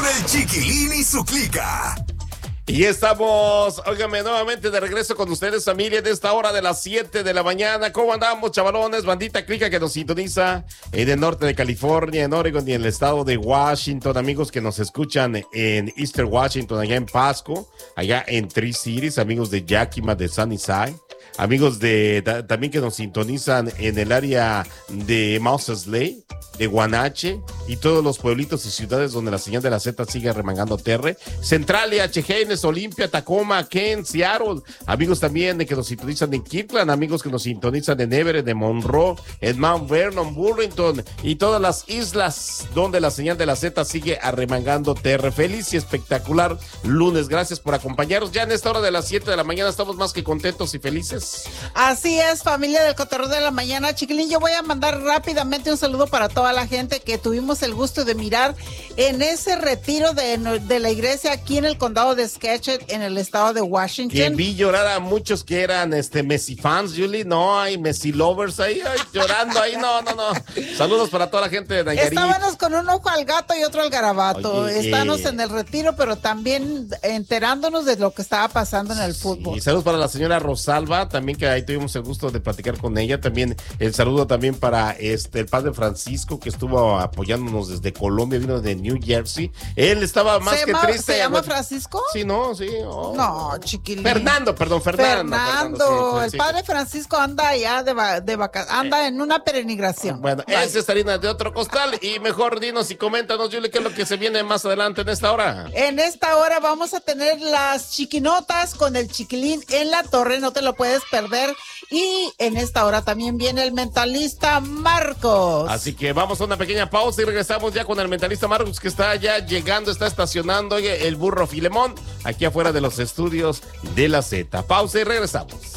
el Chiquilín y su clica. Y estamos, óigame, nuevamente de regreso con ustedes, familia, de esta hora de las 7 de la mañana. ¿Cómo andamos, chavalones? Bandita clica que nos sintoniza en el norte de California, en Oregon y en el estado de Washington. Amigos que nos escuchan en Eastern Washington, allá en Pasco, allá en Tri Cities, amigos de Yakima, de Sunnyside. Amigos también que nos sintonizan en el área de Moses Lake, de Guanache y todos los pueblitos y ciudades donde la señal de la Z sigue remangando terre. Centralia, Chehalis, Olimpia, Tacoma, Kent, Seattle. Amigos también de que nos sintonizan en Kirkland, amigos que nos sintonizan en Everett, en Monroe, en Mount Vernon, Burlington y todas las islas donde la señal de la Z sigue arremangando terre. Feliz y espectacular lunes. Gracias por acompañarnos. Ya en esta hora de las 7 de la mañana estamos más que contentos y felices. Así es, familia del Cotorreo de la Mañana. Chiquilín, yo voy a mandar rápidamente un saludo para toda la gente que tuvimos el gusto de mirar en ese retiro de la iglesia aquí en el condado de Skagit, en el estado de Washington. Que vi llorar a muchos que eran Messi fans, Julie. No, hay Messi lovers ahí, llorando ahí. No. Saludos para toda la gente de Nayarit. Estábamos con un ojo al gato y otro al garabato. Oye, Estábamos en el retiro, pero también enterándonos de lo que estaba pasando en el fútbol. Y saludos para la señora Rosalba, también que ahí tuvimos el gusto de platicar con ella. También el saludo también para el padre Francisco, que estuvo apoyándonos desde Colombia, vino de New Jersey. Él estaba más que triste. ¿Se llama Francisco? Sí, no, sí. No, chiquilín. Fernando. Fernando, sí, el padre Francisco anda allá de vacaciones, anda en una peregrinación. Bueno, esa es harina de otro costal. Y mejor dinos y coméntanos, Julie, qué es lo que se viene más adelante en esta hora. En esta hora vamos a tener las chiquinotas con el Chiquilín en la torre, no te lo puedes perder. Y en esta hora también viene el mentalista Marcos. Así que vamos a una pequeña pausa y regresamos ya con el mentalista Marcos, que está ya llegando, está estacionando el burro Filemón aquí afuera de los estudios de la Z. Pausa y regresamos.